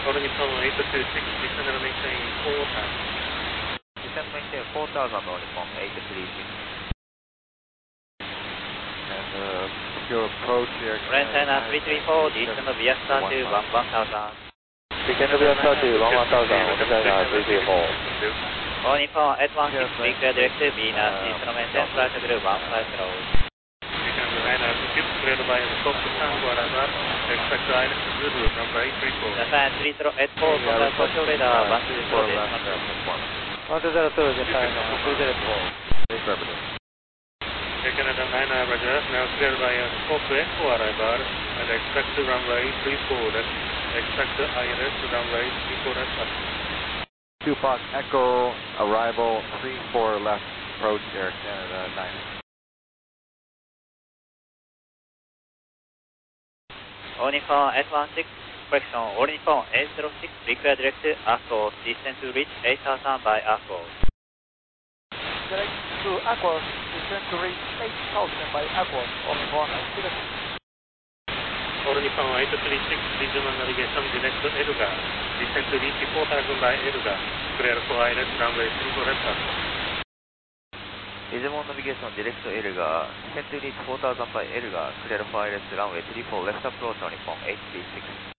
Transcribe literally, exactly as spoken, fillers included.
All Nippon eight two six, descend and maintain four thousand. Descend and maintain four thousand, All Nippon eight three six. And uh, secure approach here. Grand China three three four, descend via star to one one thousand. Descend via star to one one thousand, China three three four. All Nippon eight one six, be clear direct to Venus, instrument and flight group one five zero. Descend nine altitude, cleared by the top to Tango arrival, expect to island Zulu, number eight three four. Japan three zero eight four, contact Tokyo radar one two zero decimal. one two zero two, Japan three zero four. Affirmative. Canada nine Roger, now cleared by the top to Echo arrival, and expect to runway three four, expect to I L S runway three four left. two Fox Echo, arrival three four left, approach Air Canada nine. All Nippon eight one six, correction, All Nippon eight zero six, be clear direct to Aquos, descend to reach eight thousand by Aquos. Direct to Aquos, descend to reach eight thousand by Aquos, All Nippon eight zero six. All Nippon eight three six, regional navigation direct to Elga, descend to reach four thousand by Elga, clear for I L S runway three four left. Digimon navigation direct to Elga, descend to reach four thousand by Elga, clear for I L S runway three four left approach, All Nippon eight three six.